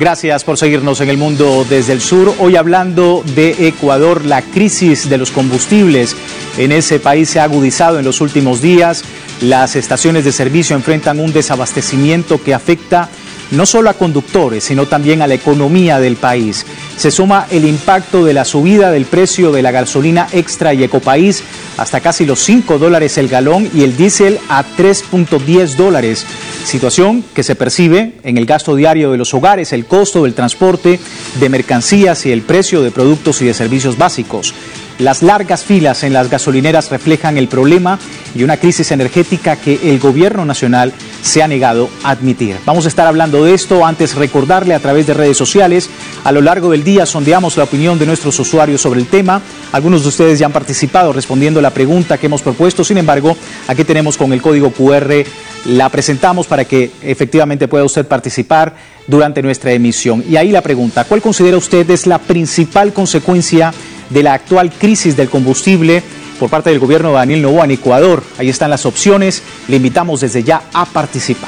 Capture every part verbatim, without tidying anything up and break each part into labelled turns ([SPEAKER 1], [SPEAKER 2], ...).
[SPEAKER 1] Gracias por seguirnos en El Mundo desde el Sur. Hoy hablando de Ecuador, la crisis de los combustibles en ese país se ha agudizado en los últimos días. Las estaciones de servicio enfrentan un desabastecimiento que afecta no solo a conductores, sino también a la economía del país. Se suma el impacto de la subida del precio de la gasolina extra y Ecopaís hasta casi los cinco dólares el galón y el diésel a tres punto diez dólares. Situación que se percibe en el gasto diario de los hogares, el costo del transporte de mercancías y el precio de productos y de servicios básicos. Las largas filas en las gasolineras reflejan el problema y una crisis energética que el gobierno nacional se ha negado a admitir. Vamos a estar hablando de esto. Antes, recordarle a través de redes sociales, a lo largo del día sondeamos la opinión de nuestros usuarios sobre el tema. Algunos de ustedes ya han participado respondiendo la pregunta que hemos propuesto. Sin embargo, aquí tenemos con el código cu erre, la presentamos para que efectivamente pueda usted participar durante nuestra emisión. Y ahí la pregunta: ¿cuál considera usted es la principal consecuencia de la actual crisis del combustible por parte del gobierno de Daniel Noboa en Ecuador? Ahí están las opciones. Le invitamos desde ya a participar.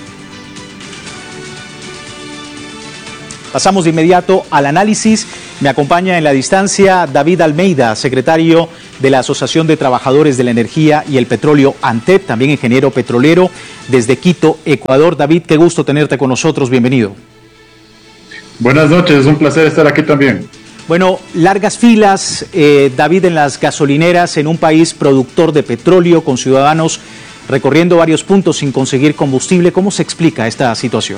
[SPEAKER 1] Pasamos de inmediato al análisis. Me acompaña en la distancia David Almeida, secretario de la Asociación de Trabajadores de la Energía y el Petróleo, ANTEP, también ingeniero petrolero desde Quito, Ecuador. David, qué gusto tenerte con nosotros. Bienvenido.
[SPEAKER 2] Buenas noches, es un placer estar aquí también.
[SPEAKER 1] Bueno, largas filas, eh, David, en las gasolineras en un país productor de petróleo, con ciudadanos recorriendo varios puntos sin conseguir combustible. ¿Cómo se explica esta situación?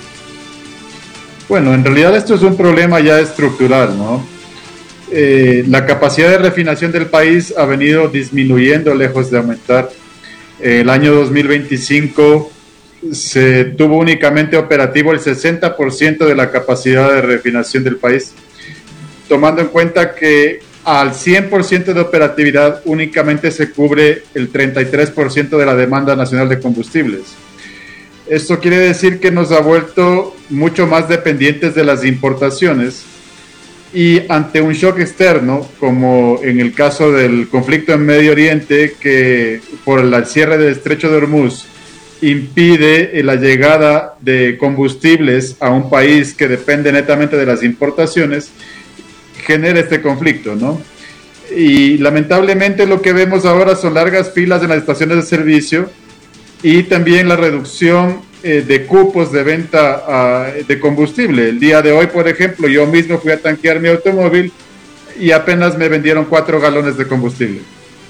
[SPEAKER 2] Bueno, en realidad esto es un problema ya estructural, ¿no? Eh, la capacidad de refinación del país ha venido disminuyendo lejos de aumentar. Eh, el año dos mil veinticinco se tuvo únicamente operativo el sesenta por ciento de la capacidad de refinación del país, tomando en cuenta que al cien por ciento de operatividad únicamente se cubre el treinta y tres por ciento de la demanda nacional de combustibles. Esto quiere decir que nos ha vuelto mucho más dependientes de las importaciones y ante un shock externo, como en el caso del conflicto en Medio Oriente, que por el cierre del Estrecho de Hormuz impide la llegada de combustibles a un país que depende netamente de las importaciones, genera este conflicto, ¿no? Y lamentablemente lo que vemos ahora son largas filas en las estaciones de servicio y también la reducción eh, de cupos de venta uh, de combustible. El día de hoy, por ejemplo, yo mismo fui a tanquear mi automóvil y apenas me vendieron cuatro galones de combustible.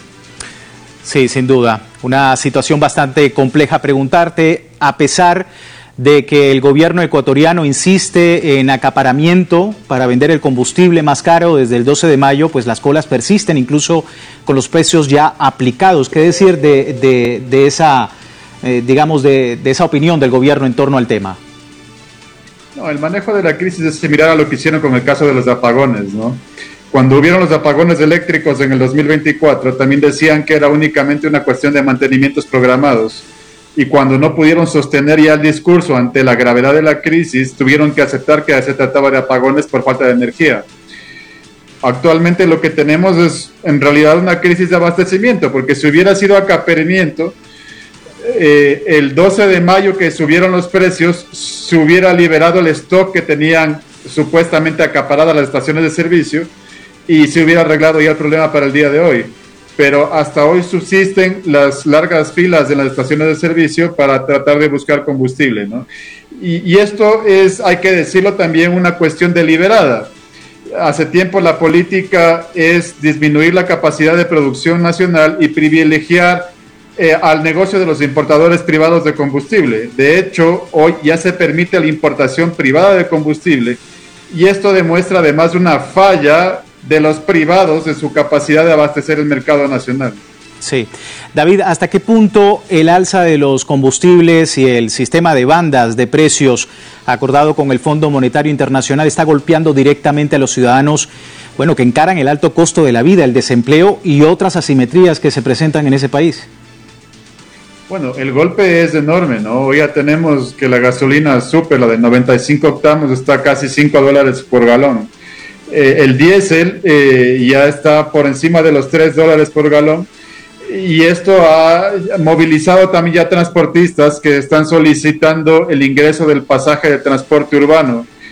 [SPEAKER 1] Sí, sin duda, una situación bastante compleja. Preguntarte, a pesar de que el gobierno ecuatoriano insiste en acaparamiento para vender el combustible más caro desde el doce de mayo, pues las colas persisten incluso con los precios ya aplicados. ¿Qué decir de, de, de esa, eh, digamos, de, de esa opinión del gobierno en torno al tema?
[SPEAKER 2] No, el manejo de la crisis es similar a lo que hicieron con el caso de los apagones, ¿no? Cuando hubieron los apagones eléctricos en el dos mil veinticuatro, también decían que era únicamente una cuestión de mantenimientos programados. Y cuando no pudieron sostener ya el discurso ante la gravedad de la crisis, tuvieron que aceptar que se trataba de apagones por falta de energía. Actualmente lo que tenemos es en realidad una crisis de abastecimiento, porque si hubiera sido acaparamiento, eh, el doce de mayo que subieron los precios, se hubiera liberado el stock que tenían supuestamente acaparadas las estaciones de servicio y se hubiera arreglado ya el problema para el día de hoy. Pero hasta hoy subsisten las largas filas de las estaciones de servicio para tratar de buscar combustible, ¿no? Y, y esto es, hay que decirlo también, una cuestión deliberada. Hace tiempo la política es disminuir la capacidad de producción nacional y privilegiar eh, al negocio de los importadores privados de combustible. De hecho, hoy ya se permite la importación privada de combustible y esto demuestra además una falla de los privados en su capacidad de abastecer el mercado nacional.
[SPEAKER 1] Sí. David, ¿hasta qué punto el alza de los combustibles y el sistema de bandas de precios acordado con el Fondo Monetario Internacional está golpeando directamente a los ciudadanos, bueno, que encaran el alto costo de la vida, el desempleo y otras asimetrías que se presentan en ese país?
[SPEAKER 2] Bueno, el golpe es enorme, ¿no? Hoy ya tenemos que la gasolina super, la de noventa y cinco octanos, está casi cinco dólares por galón. Eh, el diésel eh, ya está por encima de los tres dólares por galón y esto ha movilizado también ya transportistas que están solicitando el ingreso del pasaje de transporte urbano.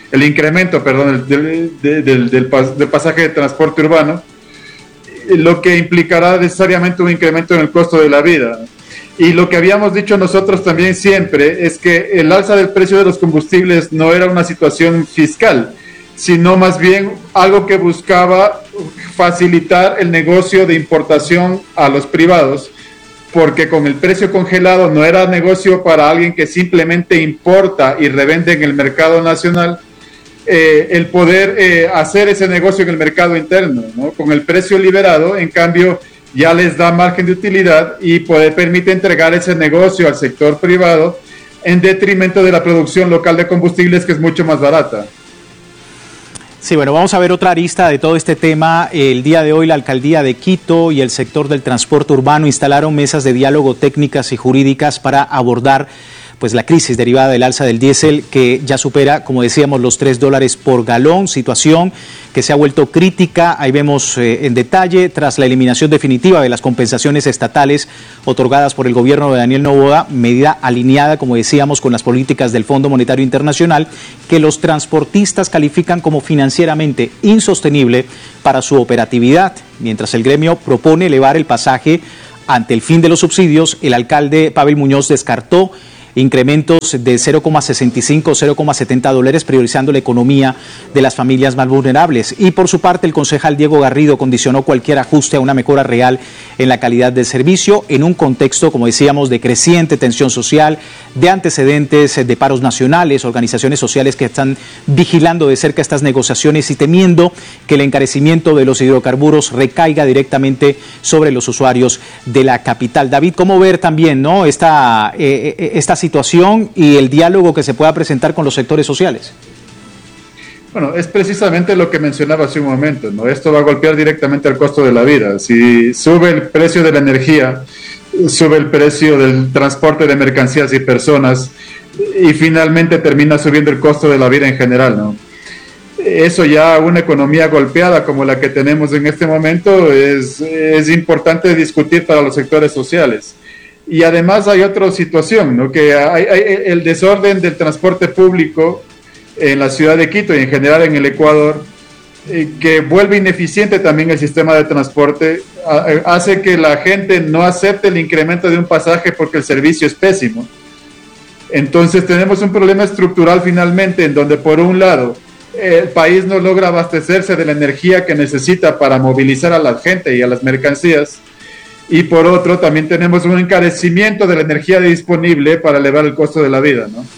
[SPEAKER 2] el incremento, perdón, del, del, del, del, pas, del pasaje de transporte urbano, lo que implicará necesariamente un incremento en el costo de la vida. Y lo que habíamos dicho nosotros también siempre es que el alza del precio de los combustibles no era una situación fiscal, sino más bien algo que buscaba facilitar el negocio de importación a los privados, porque con el precio congelado no era negocio para alguien que simplemente importa y revende en el mercado nacional, eh, el poder eh, hacer ese negocio en el mercado interno, ¿no? Con el precio liberado, en cambio, ya les da margen de utilidad y poder, permite entregar ese negocio al sector privado en detrimento de la producción local de combustibles, que es mucho más barata.
[SPEAKER 1] Sí, bueno, vamos a ver otra arista de todo este tema. El día de hoy la Alcaldía de Quito y el sector del transporte urbano instalaron mesas de diálogo técnicas y jurídicas para abordar pues la crisis derivada del alza del diésel, que ya supera, como decíamos, los tres dólares por galón, situación que se ha vuelto crítica. Ahí vemos eh, en detalle, tras la eliminación definitiva de las compensaciones estatales otorgadas por el gobierno de Daniel Noboa, medida alineada, como decíamos, con las políticas del Fondo Monetario Internacional, que los transportistas califican como financieramente insostenible para su operatividad. Mientras el gremio propone elevar el pasaje ante el fin de los subsidios, el alcalde Pavel Muñoz descartó incrementos de cero coma sesenta y cinco, cero coma setenta dólares, priorizando la economía de las familias más vulnerables. Y por su parte, el concejal Diego Garrido condicionó cualquier ajuste a una mejora real en la calidad del servicio, en un contexto, como decíamos, de creciente tensión social, de antecedentes de paros nacionales, organizaciones sociales que están vigilando de cerca estas negociaciones y temiendo que el encarecimiento de los hidrocarburos recaiga directamente sobre los usuarios de la capital. David, ¿cómo ver también, ¿no?, esta, eh, esta situación situación y el diálogo que se pueda presentar con los sectores sociales?
[SPEAKER 2] Bueno, es precisamente lo que mencionaba hace un momento, ¿no? Esto va a golpear directamente el costo de la vida. Si sube el precio de la energía, sube el precio del transporte de mercancías y personas, y finalmente termina subiendo el costo de la vida en general, ¿no? Eso ya, una economía golpeada como la que tenemos en este momento, es, es importante discutir para los sectores sociales. Y además hay otra situación, ¿no?, que hay, hay el desorden del transporte público en la ciudad de Quito y en general en el Ecuador, eh, que vuelve ineficiente también el sistema de transporte, a, hace que la gente no acepte el incremento de un pasaje porque el servicio es pésimo. Entonces tenemos un problema estructural finalmente, en donde por un lado el país no logra abastecerse de la energía que necesita para movilizar a la gente y a las mercancías, y por otro también tenemos un encarecimiento de la energía disponible para elevar el costo de la vida, ¿no?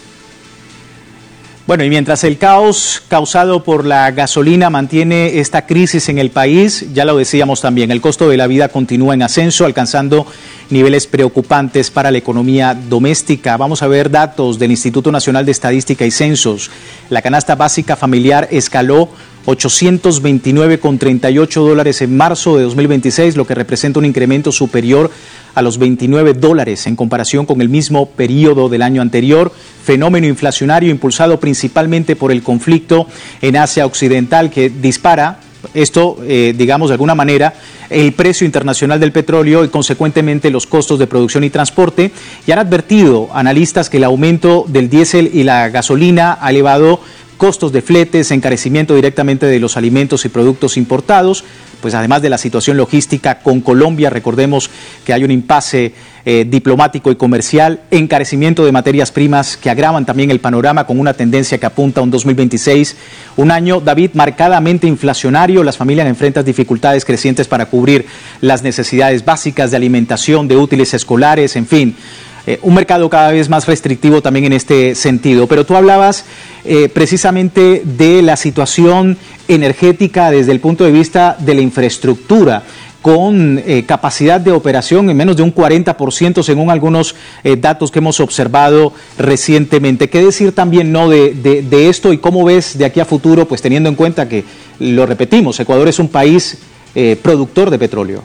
[SPEAKER 1] Bueno, y mientras el caos causado por la gasolina mantiene esta crisis en el país, ya lo decíamos también, el costo de la vida continúa en ascenso, alcanzando niveles preocupantes para la economía doméstica. Vamos a ver datos del Instituto Nacional de Estadística y Censos. La canasta básica familiar escaló ochocientos veintinueve con treinta y ocho dólares en marzo de dos mil veintiséis, lo que representa un incremento superior a los veintinueve dólares en comparación con el mismo periodo del año anterior, fenómeno inflacionario impulsado principalmente por el conflicto en Asia Occidental, que dispara esto, eh, digamos de alguna manera, el precio internacional del petróleo y consecuentemente los costos de producción y transporte. Y han advertido analistas que el aumento del diésel y la gasolina ha elevado costos de fletes, encarecimiento directamente de los alimentos y productos importados, pues además de la situación logística con Colombia, recordemos que hay un impasse eh, diplomático y comercial, encarecimiento de materias primas que agravan también el panorama con una tendencia que apunta a un dos mil veintiséis, un año, David, marcadamente inflacionario. Las familias enfrentan dificultades crecientes para cubrir las necesidades básicas de alimentación, de útiles escolares, en fin. Eh, un mercado cada vez más restrictivo también en este sentido. Pero tú hablabas eh, precisamente de la situación energética desde el punto de vista de la infraestructura, con eh, capacidad de operación en menos de un cuarenta por ciento según algunos eh, datos que hemos observado recientemente. ¿Qué decir también no de, de, de esto y cómo ves de aquí a futuro, pues teniendo en cuenta que, lo repetimos, Ecuador es un país eh, productor de petróleo?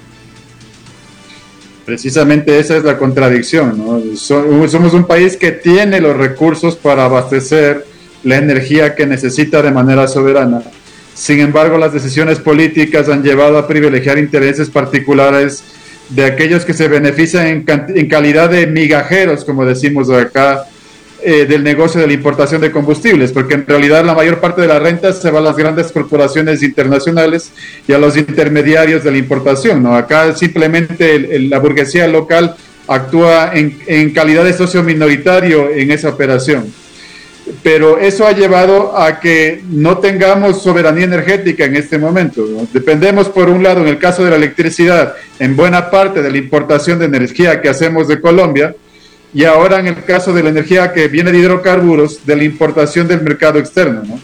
[SPEAKER 2] Precisamente esa es la contradicción, ¿no? Somos un país que tiene los recursos para abastecer la energía que necesita de manera soberana. Sin embargo, las decisiones políticas han llevado a privilegiar intereses particulares de aquellos que se benefician en, en calidad de migajeros, como decimos acá, eh, del negocio de la importación de combustibles, porque en realidad la mayor parte de la renta se va a las grandes corporaciones internacionales y a los intermediarios de la importación, ¿no? Acá simplemente el, el, la burguesía local actúa en, en calidad de socio minoritario en esa operación. Pero eso ha llevado a que no tengamos soberanía energética en este momento, ¿no? Dependemos, por un lado, en el caso de la electricidad, en buena parte de la importación de energía que hacemos de Colombia, y ahora en el caso de la energía que viene de hidrocarburos, de la importación del mercado externo, ¿no?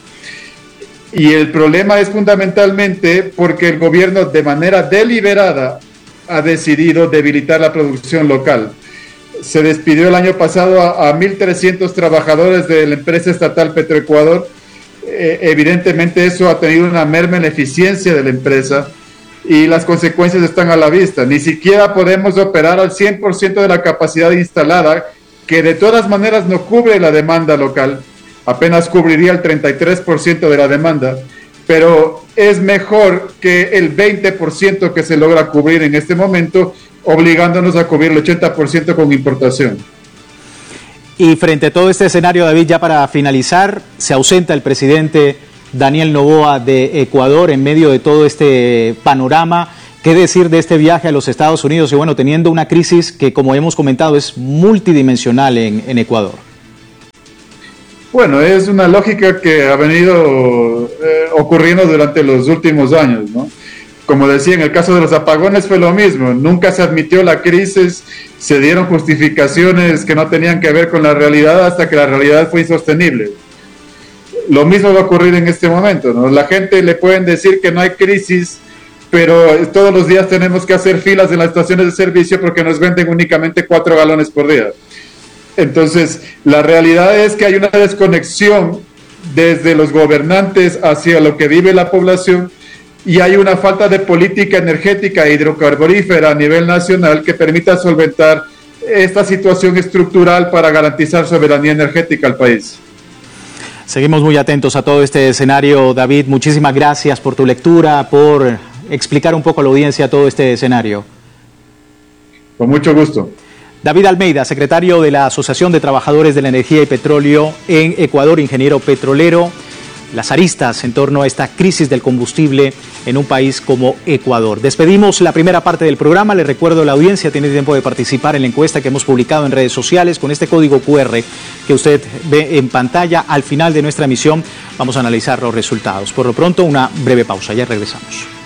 [SPEAKER 2] Y el problema es fundamentalmente porque el gobierno de manera deliberada ha decidido debilitar la producción local. Se despidió el año pasado a, a mil trescientos trabajadores de la empresa estatal Petroecuador. Eh, evidentemente eso ha tenido una merma en la eficiencia de la empresa y las consecuencias están a la vista. Ni siquiera podemos operar al cien por ciento de la capacidad instalada, que de todas maneras no cubre la demanda local, apenas cubriría el treinta y tres por ciento de la demanda, pero es mejor que el veinte por ciento que se logra cubrir en este momento, obligándonos a cubrir el ochenta por ciento con importación.
[SPEAKER 1] Y frente a todo este escenario, David, ya para finalizar, se ausenta el presidente Daniel Noboa de Ecuador en medio de todo este panorama. ¿Qué decir de este viaje a los Estados Unidos? Y bueno, teniendo una crisis que, como hemos comentado, es multidimensional en, en Ecuador.
[SPEAKER 2] Bueno, es una lógica que ha venido eh, ocurriendo durante los últimos años, ¿no? Como decía, en el caso de los apagones fue lo mismo. Nunca se admitió la crisis, se dieron justificaciones que no tenían que ver con la realidad hasta que la realidad fue insostenible. Lo mismo va a ocurrir en este momento, ¿no? La gente le pueden decir que no hay crisis, pero todos los días tenemos que hacer filas en las estaciones de servicio porque nos venden únicamente cuatro galones por día. Entonces, la realidad es que hay una desconexión desde los gobernantes hacia lo que vive la población y hay una falta de política energética e hidrocarburífera a nivel nacional que permita solventar esta situación estructural para garantizar soberanía energética al país.
[SPEAKER 1] Seguimos muy atentos a todo este escenario, David. Muchísimas gracias por tu lectura, por explicar un poco a la audiencia todo este escenario.
[SPEAKER 2] Con mucho gusto.
[SPEAKER 1] David Almeida, secretario de la Asociación de Trabajadores de la Energía y Petróleo en Ecuador, ingeniero petrolero. Las aristas en torno a esta crisis del combustible en un país como Ecuador. Despedimos la primera parte del programa. Les recuerdo a la audiencia, tiene tiempo de participar en la encuesta que hemos publicado en redes sociales con este código cu erre que usted ve en pantalla. Al final de nuestra emisión vamos a analizar los resultados. Por lo pronto, una breve pausa. Ya regresamos.